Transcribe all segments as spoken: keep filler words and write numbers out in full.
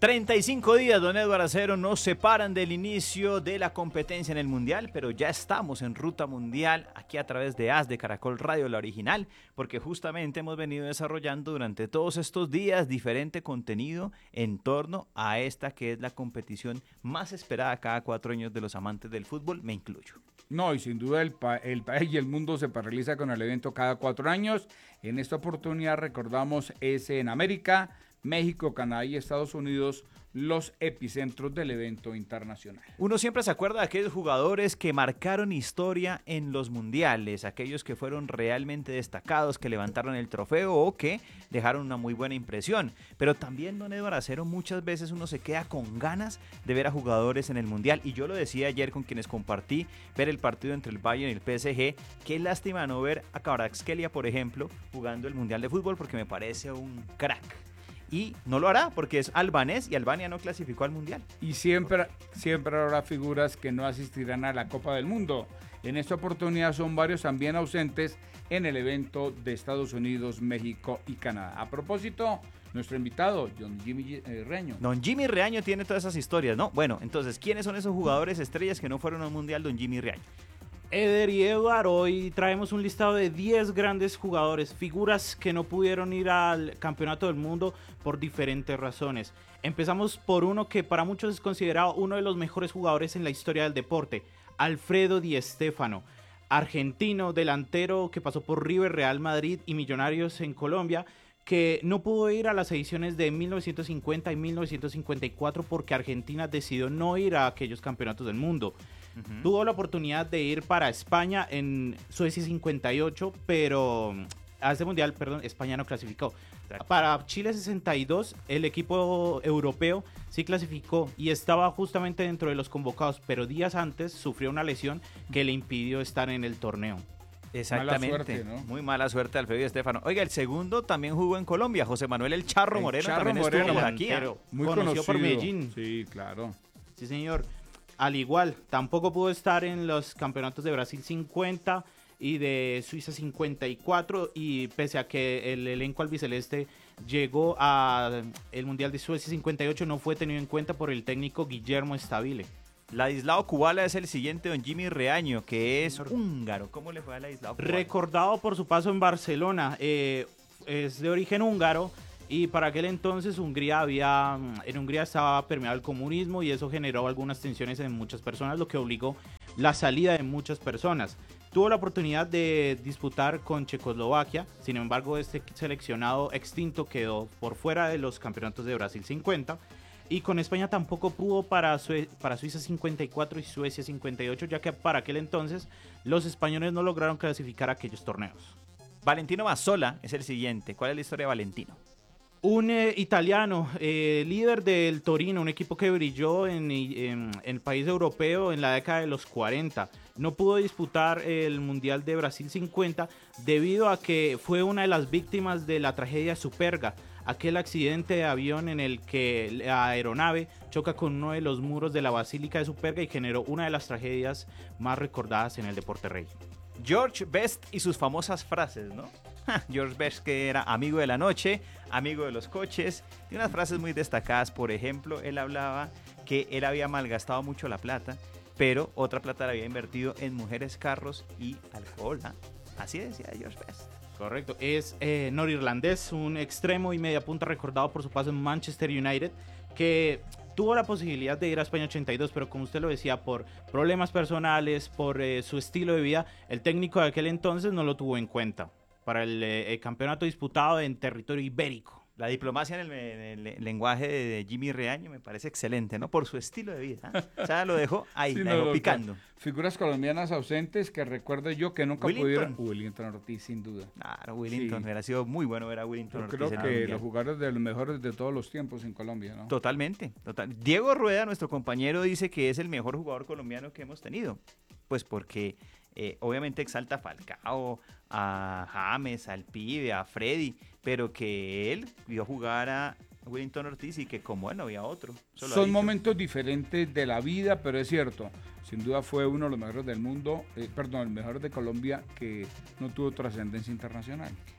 treinta y cinco días, don Eduardo Acero, nos separan del inicio de la competencia en el Mundial, pero ya estamos en ruta mundial aquí a través de A S de Caracol Radio, la original, porque justamente hemos venido desarrollando durante todos estos días diferente contenido en torno a esta que es la competición más esperada cada cuatro años de los amantes del fútbol, me incluyo. No, y sin duda el, pa el país y el mundo se paraliza con el evento cada cuatro años. En esta oportunidad recordamos es en América, México, Canadá y Estados Unidos los epicentros del evento internacional. Uno siempre se acuerda de aquellos jugadores que marcaron historia en los mundiales, aquellos que fueron realmente destacados, que levantaron el trofeo o que dejaron una muy buena impresión. Pero también, don Eduardo Acero, muchas veces uno se queda con ganas de ver a jugadores en el mundial. Y yo lo decía ayer con quienes compartí ver el partido entre el Bayern y el P S G. Qué lástima no ver a Kvaratskhelia, por ejemplo, jugando el mundial de fútbol porque me parece un crack. Y no lo hará porque es albanés y Albania no clasificó al Mundial. Y siempre, siempre habrá figuras que no asistirán a la Copa del Mundo. En esta oportunidad son varios también ausentes en el evento de Estados Unidos, México y Canadá. A propósito, nuestro invitado, don Jimmy eh, Reaño. Don Jimmy Reaño tiene todas esas historias, ¿no? Bueno, entonces, ¿quiénes son esos jugadores estrellas que no fueron al Mundial, don Jimmy Reaño? Eder y Eduard, hoy traemos un listado de diez grandes jugadores, figuras que no pudieron ir al Campeonato del Mundo por diferentes razones. Empezamos por uno que para muchos es considerado uno de los mejores jugadores en la historia del deporte, Alfredo Di Stéfano, argentino, delantero que pasó por River, Real Madrid y Millonarios en Colombia, que no pudo ir a las ediciones de mil novecientos cincuenta y mil novecientos cincuenta y cuatro porque Argentina decidió no ir a aquellos campeonatos del mundo. Uh-huh. Tuvo la oportunidad de ir para España en Suecia cincuenta y ocho, pero a ese mundial, perdón, España no clasificó. Exacto. Para Chile sesenta y dos, el equipo europeo sí clasificó y estaba justamente dentro de los convocados, pero días antes sufrió una lesión que le impidió estar en el torneo. Exactamente, mala suerte, ¿no? Muy mala suerte Alfredo Di Stéfano. Oiga, el segundo también jugó en Colombia, José Manuel El Charro el Moreno Charro también Moreno, estuvo por aquí, pero muy conoció conocido por Medellín. Sí, claro. Sí, señor. Al igual, tampoco pudo estar en los campeonatos de Brasil cincuenta y de Suiza cincuenta y cuatro, y pese a que el elenco albiceleste llegó al Mundial de Suecia cincuenta y ocho, no fue tenido en cuenta por el técnico Guillermo Stabile. Ladislao Kubala es el siguiente, don Jimmy Reaño, que es húngaro. ¿Cómo le fue a Ladislao Kubala? Recordado por su paso en Barcelona, eh, es de origen húngaro, y para aquel entonces Hungría había, en Hungría estaba permeado el comunismo y eso generó algunas tensiones en muchas personas, lo que obligó la salida de muchas personas. Tuvo la oportunidad de disputar con Checoslovaquia, sin embargo este seleccionado extinto quedó por fuera de los campeonatos de Brasil cincuenta. Y con España tampoco pudo para, Sue para Suiza cincuenta y cuatro y Suecia cincuenta y ocho, ya que para aquel entonces los españoles no lograron clasificar a aquellos torneos. Valentino Mazzola es el siguiente. ¿Cuál es la historia de Valentino? Un eh, italiano, eh, líder del Torino, un equipo que brilló en, en, en el país europeo en la década de los cuarenta. No pudo disputar el Mundial de Brasil cincuenta debido a que fue una de las víctimas de la tragedia Superga, aquel accidente de avión en el que la aeronave choca con uno de los muros de la Basílica de Superga y generó una de las tragedias más recordadas en el deporte rey. George Best y sus famosas frases, ¿no? George Best, que era amigo de la noche, amigo de los coches, tiene unas frases muy destacadas. Por ejemplo, él hablaba que él había malgastado mucho la plata, pero otra plata la había invertido en mujeres, carros y alcohol, ¿eh? Así decía George Best. Correcto, es eh, norirlandés, un extremo y media punta recordado por su paso en Manchester United, que tuvo la posibilidad de ir a España ochenta y dos, pero como usted lo decía, por problemas personales, por eh, su estilo de vida, el técnico de aquel entonces no lo tuvo en cuenta para el, eh, el campeonato disputado en territorio ibérico. La diplomacia en el, en el lenguaje de Jimmy Reaño me parece excelente, ¿no? Por su estilo de vida, ¿eh? O sea, lo dejó ahí, sí, la no, dejó no, picando. Figuras colombianas ausentes que recuerdo yo que nunca Willington. pudieron... Willington Ortiz, sin duda. Claro, Willington. Sí. Hubiera sido muy bueno ver a Willington yo Ortiz. creo en que los jugadores de los mejores de todos los tiempos en Colombia, ¿no? Totalmente, total. Diego Rueda, nuestro compañero, dice que es el mejor jugador colombiano que hemos tenido. Pues porque eh, obviamente exalta a Falcao, a James, al Pibe, a Freddy, pero que él vio jugar a Willington Ortiz y que como él no había otro. Son momentos diferentes de la vida, pero es cierto, sin duda fue uno de los mejores del mundo, eh, perdón, el mejor de Colombia que no tuvo trascendencia internacional.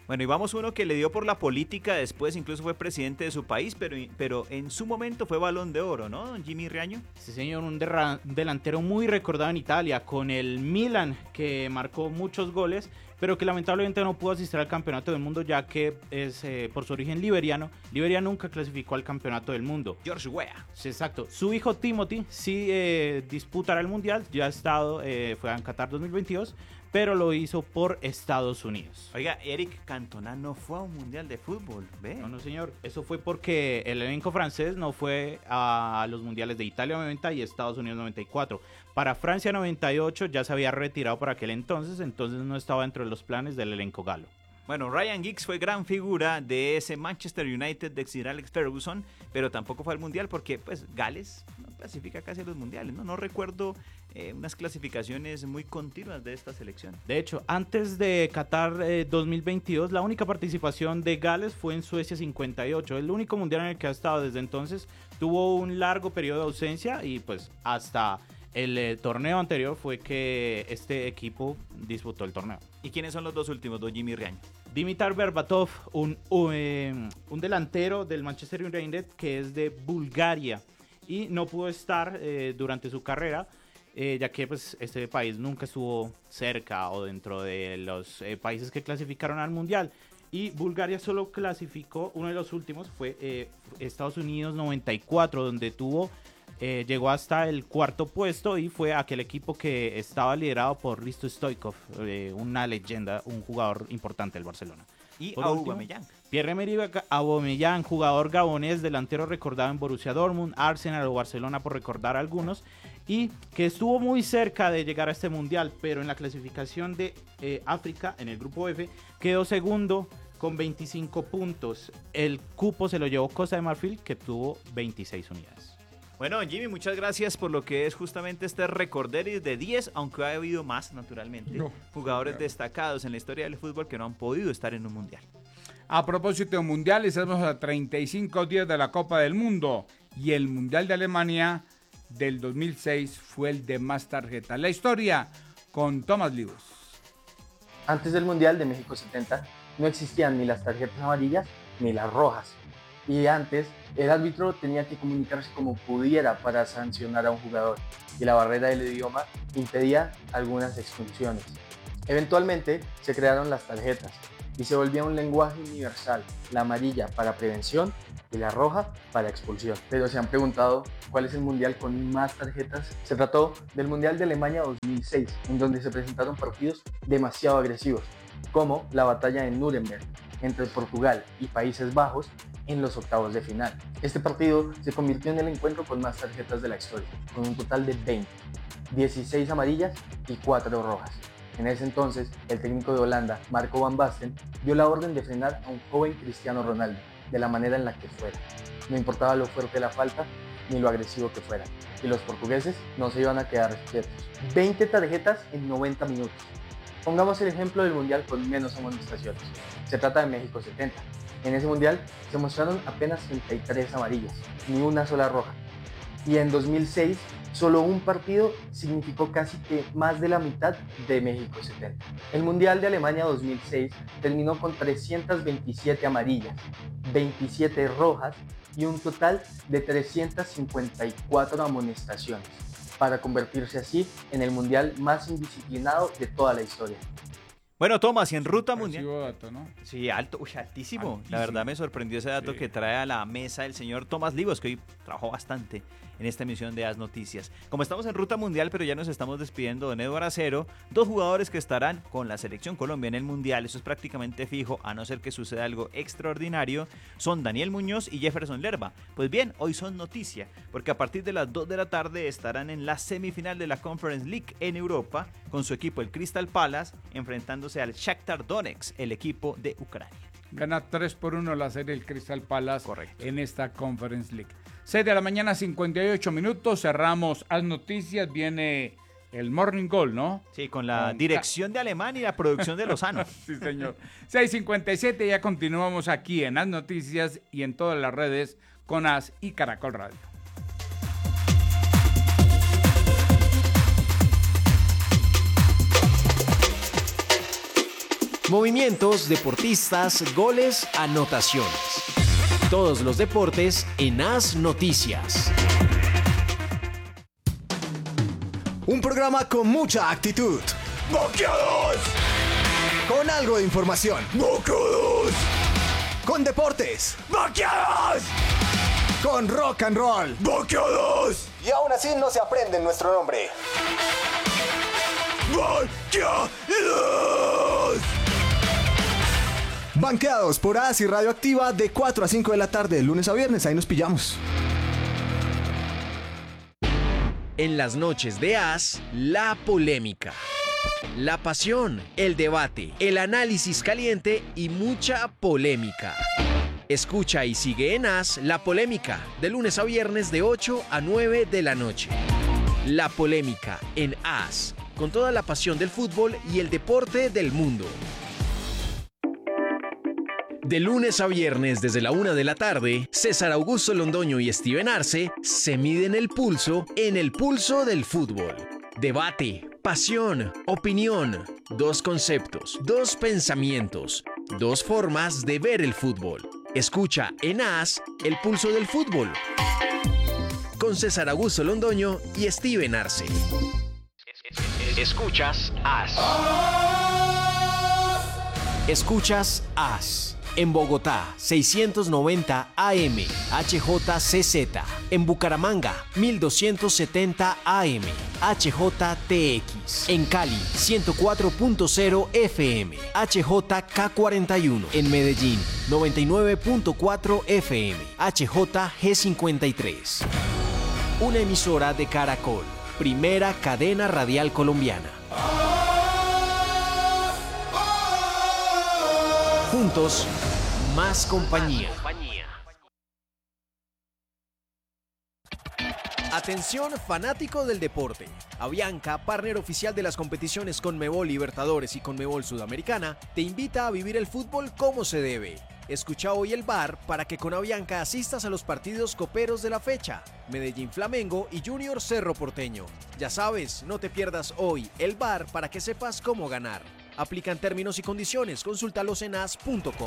Bueno, y vamos uno que le dio por la política, después incluso fue presidente de su país, pero, pero en su momento fue Balón de Oro, ¿no, don Jimmy Riaño? Sí, señor, un derra- delantero muy recordado en Italia, con el Milan, que marcó muchos goles, pero que lamentablemente no pudo asistir al Campeonato del Mundo, ya que es eh, por su origen liberiano. Liberia nunca clasificó al Campeonato del Mundo. George Weah. Sí, exacto. Su hijo Timothy sí eh, disputará el Mundial, ya ha estado, eh, fue en Qatar dos mil veintidós, pero lo hizo por Estados Unidos. Oiga, Eric Cantona no fue a un Mundial de Fútbol, ¿ve? No, no, señor. Eso fue porque el elenco francés no fue a los mundiales de Italia noventa y Estados Unidos noventa y cuatro. Para Francia noventa y ocho ya se había retirado por aquel entonces, entonces no estaba dentro de los planes del elenco galo. Bueno, Ryan Giggs fue gran figura de ese Manchester United de Sir Alex Ferguson, pero tampoco fue al Mundial porque pues Gales no clasifica casi a los mundiales, ¿no? No recuerdo eh, unas clasificaciones muy continuas de esta selección. De hecho, antes de Qatar eh, dos mil veintidós, la única participación de Gales fue en Suecia cincuenta y ocho. El único mundial en el que ha estado desde entonces. Tuvo un largo periodo de ausencia y pues hasta el eh, torneo anterior fue que este equipo disputó el torneo. ¿Y quiénes son los dos últimos, don Jimmy Riaño? Dimitar Berbatov, un, un, eh, un delantero del Manchester United que es de Bulgaria y no pudo estar eh, durante su carrera, eh, ya que pues, este país nunca estuvo cerca o dentro de los eh, países que clasificaron al Mundial. Y Bulgaria solo clasificó, uno de los últimos fue eh, Estados Unidos noventa y cuatro, donde tuvo... Eh, llegó hasta el cuarto puesto y fue aquel equipo que estaba liderado por Risto Stoichkov, eh, una leyenda, un jugador importante del Barcelona. Y Por Aubameyang. Pierre-Emerick Aubameyang, jugador gabonés, delantero recordado en Borussia Dortmund, Arsenal o Barcelona, por recordar algunos, y que estuvo muy cerca de llegar a este mundial, pero en la clasificación de eh, África, en el grupo F, quedó segundo con veinticinco puntos. El cupo se lo llevó Costa de Marfil, que tuvo veintiséis unidades. Bueno, Jimmy, muchas gracias por lo que es justamente este recorderis de diez, aunque ha habido más, naturalmente, no, jugadores no. destacados en la historia del fútbol que no han podido estar en un mundial. A propósito de mundial, estamos a treinta y cinco días de la Copa del Mundo y el Mundial de Alemania del dos mil seis fue el de más tarjetas. La historia con Tomás Livos. Antes del Mundial de México setenta no existían ni las tarjetas amarillas ni las rojas. Y antes el árbitro tenía que comunicarse como pudiera para sancionar a un jugador y la barrera del idioma impedía algunas expulsiones. Eventualmente se crearon las tarjetas y se volvía un lenguaje universal, la amarilla para prevención y la roja para expulsión. Pero se han preguntado cuál es el mundial con más tarjetas. Se trató del Mundial de Alemania dos mil seis, en donde se presentaron partidos demasiado agresivos, como la batalla de Nuremberg entre Portugal y Países Bajos en los octavos de final. Este partido se convirtió en el encuentro con más tarjetas de la historia, con un total de veinte, dieciséis amarillas y cuatro rojas. En ese entonces, el técnico de Holanda, Marco van Basten, dio la orden de frenar a un joven Cristiano Ronaldo, de la manera en la que fuera. No importaba lo fuerte de la falta, ni lo agresivo que fuera. Y los portugueses no se iban a quedar quietos. veinte tarjetas en noventa minutos. Pongamos el ejemplo del mundial con menos amonestaciones. Se trata de México setenta. En ese mundial se mostraron apenas treinta y tres amarillas, ni una sola roja. Y en dos mil seis, solo un partido significó casi que más de la mitad de México setenta. El Mundial de Alemania dos mil seis terminó con trescientas veintisiete amarillas, veintisiete rojas y un total de trescientas cincuenta y cuatro amonestaciones, para convertirse así en el mundial más indisciplinado de toda la historia. Bueno, Tomás, y en ruta mundial... Dato, ¿no? Sí, alto, uy, altísimo. Altísimo. La verdad me sorprendió ese dato Sí. que trae a la mesa el señor Tomás Livos, que hoy trabajó bastante en esta emisión de As Noticias. Como estamos en ruta mundial, pero ya nos estamos despidiendo de Eduardo Acero, dos jugadores que estarán con la selección Colombia en el mundial, eso es prácticamente fijo, a no ser que suceda algo extraordinario, son Daniel Muñoz y Jefferson Lerma. Pues bien, hoy son noticia, porque a partir de las dos de la tarde estarán en la semifinal de la Conference League en Europa, con su equipo el Crystal Palace, enfrentándose al Shakhtar Donetsk, el equipo de Ucrania. Gana tres por uno la serie el Crystal Palace. Correcto. En esta Conference League. seis de la mañana, cincuenta y ocho minutos. Cerramos As Noticias. Viene el Morning Call, ¿no? Sí, con la Con dirección de Alemania y la producción de Lozano. Sí, señor. seis cincuenta y siete, ya continuamos aquí en As Noticias y en todas las redes con As y Caracol Radio. Movimientos, deportistas, goles, anotaciones. Todos los deportes en As Noticias. Un programa con mucha actitud. ¡Boqueados! Con algo de información. ¡Boqueados! Con deportes. ¡Boqueados! Con rock and roll. ¡Boqueados! Y aún así no se aprende nuestro nombre. ¡Boqueados! Banqueados por As y Radioactiva de cuatro a cinco de la tarde, de lunes a viernes. Ahí nos pillamos. En las noches de As, la polémica, la pasión, el debate, el análisis caliente y mucha polémica. Escucha y sigue en As La Polémica, de lunes a viernes de ocho a nueve de la noche. La Polémica en As, con toda la pasión del fútbol y el deporte del mundo. De lunes a viernes desde la una de la tarde, César Augusto Londoño y Steven Arce se miden el pulso en el pulso del fútbol. Debate, pasión, opinión, dos conceptos, dos pensamientos, dos formas de ver el fútbol. Escucha en As el pulso del fútbol con César Augusto Londoño y Steven Arce. Escuchas As. Escuchas As. En Bogotá, seiscientos noventa A M, H J C Z. En Bucaramanga, mil doscientos setenta A M, H J T X. En Cali, ciento cuatro punto cero F M, H J K cuarenta y uno. En Medellín, noventa y nueve punto cuatro F M, H J G cincuenta y tres. Una emisora de Caracol, primera cadena radial colombiana. Juntos, más compañía. Atención, fanático del deporte. Avianca, partner oficial de las competiciones Conmebol Libertadores y Conmebol Sudamericana, te invita a vivir el fútbol como se debe. Escucha hoy el V A R para que con Avianca asistas a los partidos coperos de la fecha. Medellín Flamengo y Junior Cerro Porteño. Ya sabes, no te pierdas hoy el V A R para que sepas cómo ganar. Aplican términos y condiciones, consúltalos en as punto com.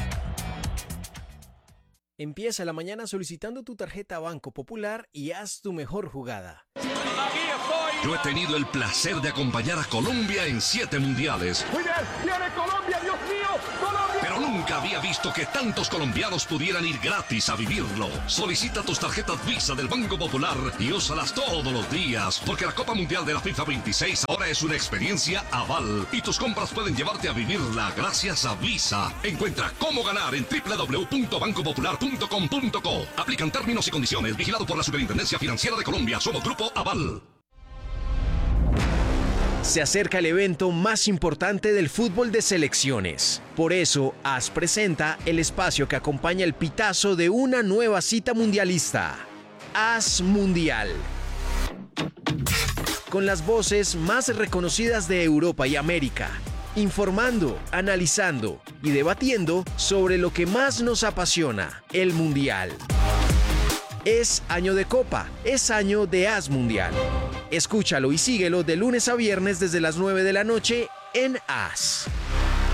Empieza la mañana solicitando tu tarjeta Banco Popular y haz tu mejor jugada. Yo he tenido el placer de acompañar a Colombia en siete mundiales. Muy bien, viene Colombia, Dios mío, Colombia. Pero nunca había visto que tantos colombianos pudieran ir gratis a vivirlo. Solicita tus tarjetas Visa del Banco Popular y úsalas todos los días, porque la Copa Mundial de la FIFA veintiséis ahora es una experiencia aval y tus compras pueden llevarte a vivirla gracias a Visa. Encuentra cómo ganar en doble u doble u doble u punto banco popular punto com punto co. Aplican términos y condiciones. Vigilado por la Superintendencia Financiera de Colombia. Somos Grupo Aval. Se acerca el evento más importante del fútbol de selecciones. Por eso, As presenta el espacio que acompaña el pitazo de una nueva cita mundialista. As Mundial. Con las voces más reconocidas de Europa y América. Informando, analizando y debatiendo sobre lo que más nos apasiona, el Mundial. Es año de Copa, es año de As Mundial. Escúchalo y síguelo de lunes a viernes desde las nueve de la noche en As.